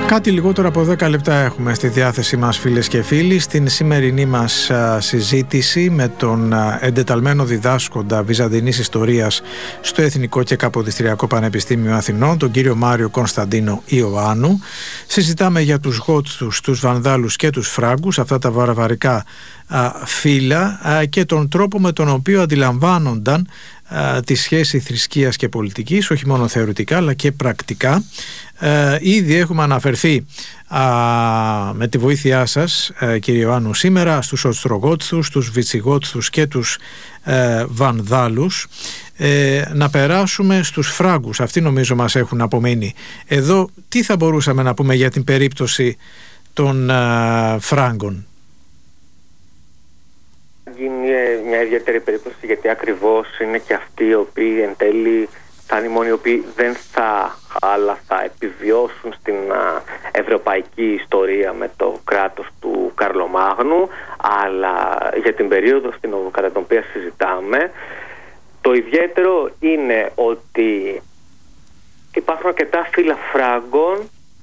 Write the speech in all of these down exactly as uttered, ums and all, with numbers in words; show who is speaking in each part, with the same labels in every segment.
Speaker 1: Κάτι λιγότερο από δέκα λεπτά έχουμε στη διάθεσή μας, φίλες και φίλοι, στην σημερινή μας α, συζήτηση με τον α, εντεταλμένο διδάσκοντα Βυζαντινής Ιστορίας στο Εθνικό και Καποδιστριακό Πανεπιστήμιο Αθηνών, τον κύριο Μάριο Κωνσταντίνο Ιωάννου. Συζητάμε για τους Γότους, τους Βανδάλους και τους Φράγκους, αυτά τα βαρβαρικά α, φύλλα α, και τον τρόπο με τον οποίο αντιλαμβάνονταν α, τη σχέση θρησκείας και πολιτικής, όχι μόνο θεωρητικά αλλά και πρακτικά. Ε, ήδη έχουμε αναφερθεί α, με τη βοήθειά σας, ε, κύριε Ιωάννου, σήμερα στους Οστρογότθους, τους Βιτσιγότθους και τους ε, Βανδάλους. Ε, να περάσουμε στους Φράγκους, αυτοί νομίζω μας έχουν απομείνει. Εδώ τι θα μπορούσαμε να πούμε για την περίπτωση των ε, Φράγκων?
Speaker 2: Είναι μια ιδιαίτερη περίπτωση, γιατί ακριβώς είναι και αυτοί οι οποίοι εν τέλει θα είναι οι μόνοι οι οποίοι δεν θα, αλλά θα επιβιώσουν στην α, ευρωπαϊκή ιστορία με το κράτος του Καρλομάγνου, αλλά για την περίοδο στην, κατά την οποία συζητάμε. Το ιδιαίτερο είναι ότι υπάρχουν αρκετά φύλλα Φράγκων,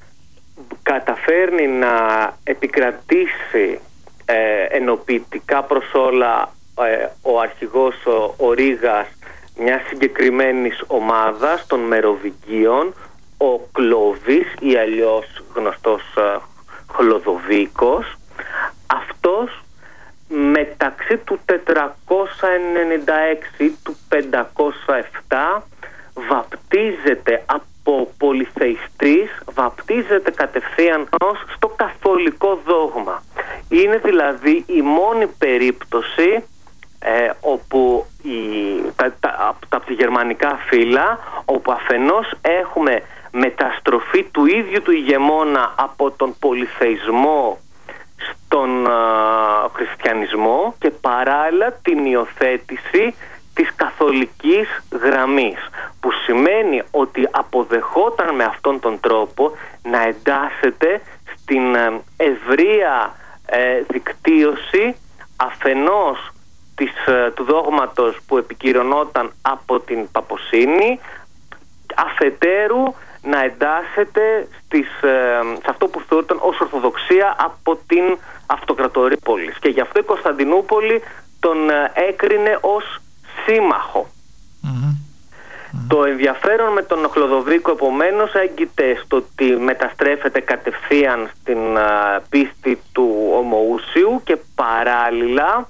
Speaker 2: καταφέρνει να επικρατήσει ε, ενοποιητικά προς όλα ε, ο αρχηγός ο, ο Ρήγας μια συγκεκριμένης ομάδας των Μεροβικίων, ο Κλώβης ή αλλιώς γνωστός uh, Χλωδοβίκος. Αυτός μεταξύ του τετρακόσια ενενήντα έξι του πεντακόσια επτά βαπτίζεται από πολυθεϊστής, βαπτίζεται κατευθείαν στο καθολικό δόγμα. Είναι δηλαδή η μόνη περίπτωση Ε, όπου η, τα, τα, τα, από τη γερμανικά φύλλα, όπου αφενός έχουμε μεταστροφή του ίδιου του ηγεμόνα από τον πολυθεϊσμό στον α, χριστιανισμό και παράλληλα την υιοθέτηση της καθολικής γραμμής, που σημαίνει ότι αποδεχόταν με αυτόν τον τρόπο να εντάσσεται στην ε, ευρεία ε, δικτύωση αφενός της, του δόγματος που επικυρωνόταν από την Παπωσύνη, αφετέρου να εντάσσεται στις, σε αυτό που θεωρούταν ως Ορθοδοξία από την Αυτοκρατορία πόλης. Και γι' αυτό η Κωνσταντινούπολη τον έκρινε ως σύμμαχο. Mm-hmm. Mm-hmm. Το ενδιαφέρον με τον Χλωδοβίκο επομένως έγκυται στο ότι μεταστρέφεται κατευθείαν στην uh, πίστη του Ομοούσιου και παράλληλα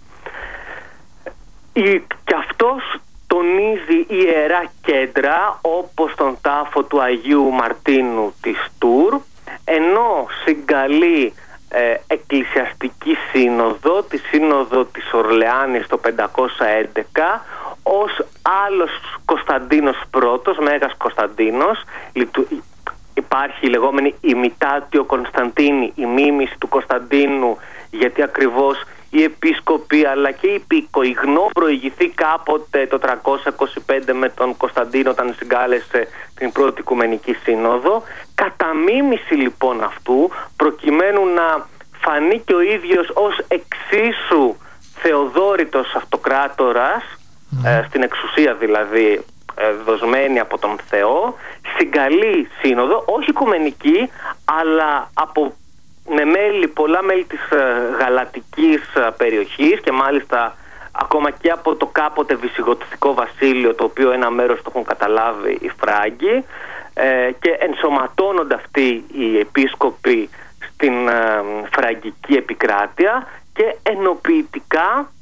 Speaker 2: και αυτός τονίζει ιερά κέντρα όπως τον τάφο του Αγίου Μαρτίνου της Τούρ, ενώ συγκαλεί ε, εκκλησιαστική σύνοδο, τη σύνοδο της Ορλεάνης το πεντακόσια έντεκα, ως άλλος Κωνσταντίνος πρώτος, Μέγας Κωνσταντίνος. Υπάρχει η λεγόμενη ημιτάτιο Κωνσταντίνη, η μίμηση του Κωνσταντίνου, γιατί ακριβώς οι επίσκοποι αλλά και οι υπήκοοι γνώ προηγηθεί κάποτε το τριακόσια είκοσι πέντε με τον Κωνσταντίνο όταν συγκάλεσε την πρώτη Οικουμενική Σύνοδο. Κατά μίμηση λοιπόν αυτού, προκειμένου να φανεί και ο ίδιος ως εξίσου Θεοδόρητος αυτοκράτορας, mm. ε, στην εξουσία δηλαδή ε, δοσμένη από τον Θεό, συγκαλεί σύνοδο, όχι οικουμενική, αλλά από με μέλη, πολλά μέλη της uh, γαλατικής uh, περιοχής και μάλιστα ακόμα και από το κάποτε Βυσιγοτικό βασίλειο, το οποίο ένα μέρος το έχουν καταλάβει οι Φράγκοι, ε, και ενσωματώνονται αυτοί οι επίσκοποι στην uh, φραγκική επικράτεια και ενοποιητικά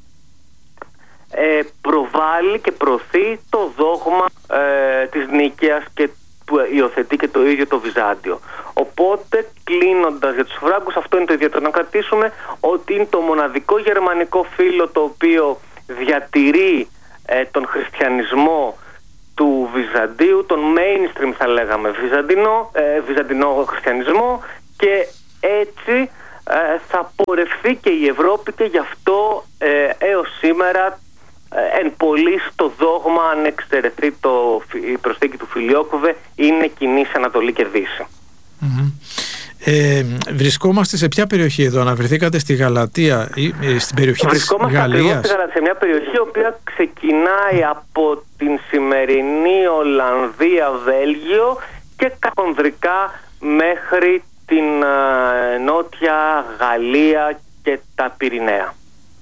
Speaker 2: ε, προβάλλει και προωθεί το δόγμα ε, της Νίκαιας και που υιοθετεί και το ίδιο το Βυζάντιο. Οπότε, κλείνοντας για τους Φράγκους, αυτό είναι το ιδιαίτερο, να κρατήσουμε ότι είναι το μοναδικό γερμανικό φύλλο το οποίο διατηρεί ε, τον χριστιανισμό του Βυζαντίου, τον mainstream θα λέγαμε βυζαντινό, ε, βυζαντινό χριστιανισμό, και έτσι ε, θα πορευθεί και η Ευρώπη, και γι' αυτό ε, έως σήμερα εν πολλής το δόγμα, αν εξαιρεθεί το, η προσθήκη του Φιλιόκοβε, είναι κοινή σε Ανατολή και Δύση.
Speaker 1: Mm-hmm. Ε, βρισκόμαστε σε ποια περιοχή εδώ? Αναφερθήκατε στη Γαλατία ή στην περιοχή της Γαλλίας?
Speaker 2: Σε μια περιοχή η οποία ξεκινάει από την σημερινή Ολλανδία, Βέλγιο και καθονδρικά μέχρι την ε, Νότια Γαλλία και τα Πυρηναία.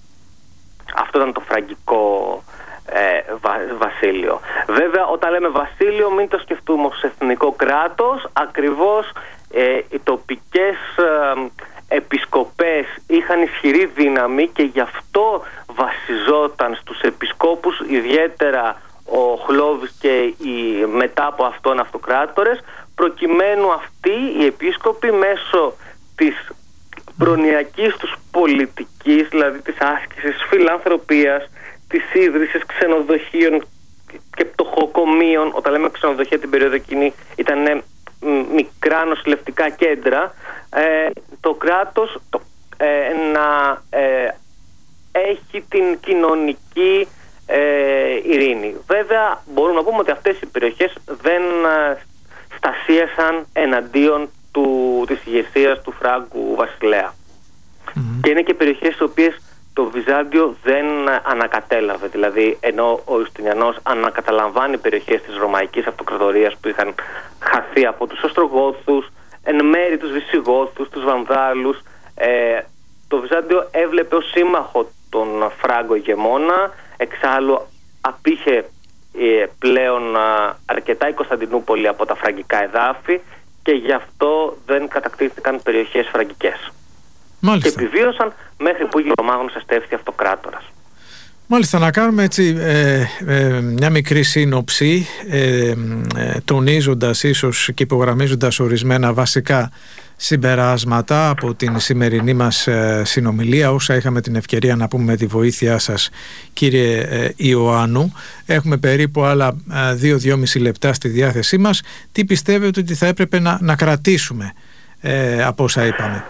Speaker 2: Αυτό ήταν το φραγκικό ε, βα, βασίλειο. Βέβαια, όταν λέμε βασίλειο, μην το σκεφτούμε ως εθνικό κράτος. Ακριβώς ε, οι τοπικές ε, επισκοπές είχαν ισχυρή δύναμη και γι' αυτό βασιζόταν στους επισκόπους, ιδιαίτερα ο Χλώβης και οι μετά από αυτόν αυτοκράτορες, προκειμένου αυτοί οι επίσκοποι μέσω της προνοιακής τους πολιτικής, δηλαδή της άσκησης φιλανθρωπίας, της ίδρυσης ξενοδοχείων και πτωχοκομείων, όταν λέμε ξενοδοχεία την περίοδο εκείνη ήταν ε, μικρά νοσηλευτικά κέντρα, ε, το κράτος το, ε, να ε, έχει την κοινωνική ε, ειρήνη. Βέβαια μπορούμε να πούμε ότι αυτές οι περιοχές δεν ε, στασίασαν εναντίον του, της ηγεσίας του Φράγκου βασιλέα. Mm-hmm. Και είναι και περιοχές στις οποίες το Βυζάντιο δεν ανακατέλαβε. Δηλαδή, ενώ ο Ιουστινιανός ανακαταλαμβάνει περιοχές της Ρωμαϊκής Αυτοκρατορίας που είχαν χαθεί από τους Οστρογόθους, εν μέρει τους Βυσιγόθους, τους Βανδάλους, ε, το Βυζάντιο έβλεπε ως σύμμαχο τον Φράγκο ηγεμόνα. Εξάλλου απήχε ε, πλέον α, αρκετά η Κωνσταντινούπολη από τα φραγκικά εδάφη και γι' αυτό δεν κατακτήθηκαν περιοχές φραγκικές.
Speaker 1: Μάλιστα.
Speaker 2: Και επιβίωσαν μέχρι που ο Μάγνος εστέφθη αυτοκράτορας.
Speaker 1: Μάλιστα, να κάνουμε έτσι ε, ε, μια μικρή σύνοψη, ε, ε, τονίζοντας ίσως και υπογραμμίζοντας ορισμένα βασικά συμπεράσματα από την σημερινή μας ε, συνομιλία, όσα είχαμε την ευκαιρία να πούμε με τη βοήθειά σας, κύριε ε, Ιωάννου. Έχουμε περίπου άλλα δύο με δυόμιση λεπτά στη διάθεσή μας. Τι πιστεύετε ότι θα έπρεπε να, να κρατήσουμε ε, από όσα είπαμε?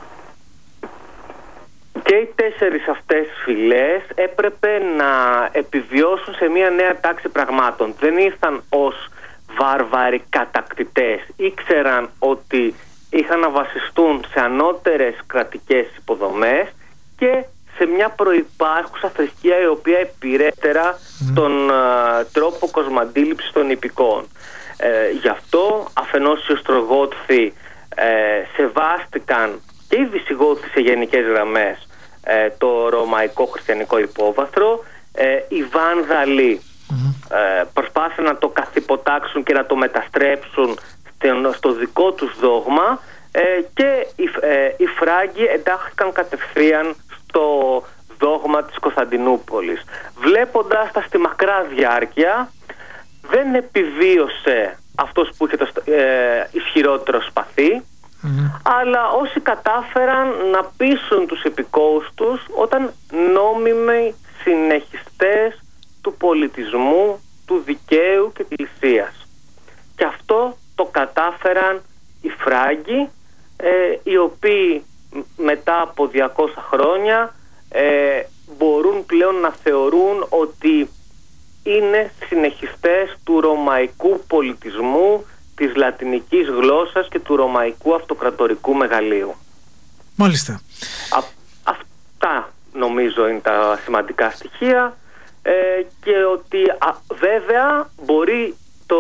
Speaker 2: Και οι τέσσερις αυτές φυλές έπρεπε να επιβιώσουν σε μια νέα τάξη πραγμάτων. Δεν ήρθαν ως βάρβαροι κατακτητές. Ήξεραν ότι είχαν να βασιστούν σε ανώτερες κρατικές υποδομές και σε μια προϋπάρχουσα θρησκεία η οποία επιρρέτερα mm. τον uh, τρόπο κοσμαντίληψης των υπηκών. Ε, γι' αυτό αφενός οι Οστρογότθοι ε, σεβάστηκαν και οι Βυσιγόθοι σε γενικές γραμμές ε, το ρωμαϊκό χριστιανικό υπόβαθρο. Ε, οι Βάνδαλοι mm. ε, προσπάθησαν να το καθυποτάξουν και να το μεταστρέψουν στο δικό τους δόγμα ε, και οι, ε, οι Φράγκοι εντάχθηκαν κατευθείαν στο δόγμα της Κωνσταντινούπολης. Βλέποντας τα στη μακρά διάρκεια, δεν επιβίωσε αυτός που είχε το ε, ισχυρότερο σπαθί, mm. αλλά όσοι κατάφεραν να πείσουν τους επικόους τους όταν νόμιμοι συνεχιστές του πολιτισμού, του δικαίου και της εκκλησίας. Και αυτό το κατάφεραν οι Φράγκοι, ε, οι οποίοι μετά από διακόσια χρόνια ε, μπορούν πλέον να θεωρούν ότι είναι συνεχιστές του ρωμαϊκού πολιτισμού, της λατινικής γλώσσας και του ρωμαϊκού αυτοκρατορικού μεγαλείου.
Speaker 1: Μάλιστα.
Speaker 2: Α, αυτά νομίζω είναι τα σημαντικά στοιχεία ε, και ότι α, βέβαια μπορεί το,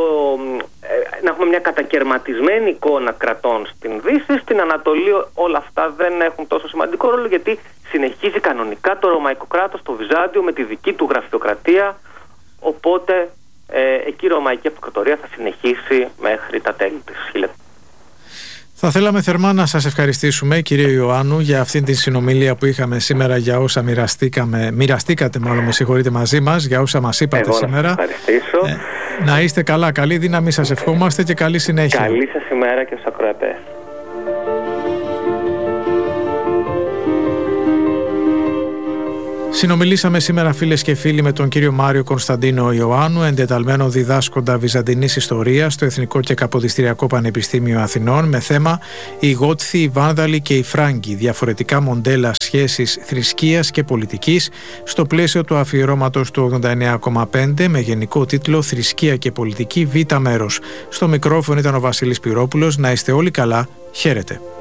Speaker 2: ε, να έχουμε μια κατακαιρματισμένη εικόνα κρατών στην Δύση. Στην Ανατολή όλα αυτά δεν έχουν τόσο σημαντικό ρόλο, γιατί συνεχίζει κανονικά το ρωμαϊκό κράτος, το Βυζάντιο, με τη δική του γραφειοκρατία, οπότε ε, εκεί η ρωμαϊκή αυτοκρατορία θα συνεχίσει μέχρι τα τέλη της χιλιετίας.
Speaker 1: Θα θέλαμε θερμά να σας ευχαριστήσουμε, κύριε Ιωάννου, για αυτήν την συνομιλία που είχαμε σήμερα, για όσα μοιραστήκαμε, μοιραστήκατε μάλλον, με συγχωρείτε, μαζί μας, για όσα μας είπατε. Εγώ σήμερα.
Speaker 2: Να σας ευχαριστήσω.
Speaker 1: Ε, να είστε καλά, καλή δύναμη σας ευχόμαστε και καλή συνέχεια.
Speaker 2: Καλή σας ημέρα και στους ακροατές.
Speaker 1: Συνομιλήσαμε σήμερα, φίλες και φίλοι, με τον κύριο Μάριο Κωνσταντίνο Ιωάννου, εντεταλμένο διδάσκοντα Βυζαντινής Ιστορίας στο Εθνικό και Καποδιστριακό Πανεπιστήμιο Αθηνών, με θέμα «Οι Γότθοι, οι Βάνδαλοι και οι Φράγκοι. Διαφορετικά μοντέλα σχέσης θρησκείας και πολιτικής», στο πλαίσιο του αφιερώματος του ογδόντα εννέα κόμμα πέντε, με γενικό τίτλο «Θρησκεία και πολιτική, Β μέρος». Στο μικρόφωνο ήταν ο Βασίλης Πυρόπουλος. Να είστε όλοι καλά. Χαίρετε.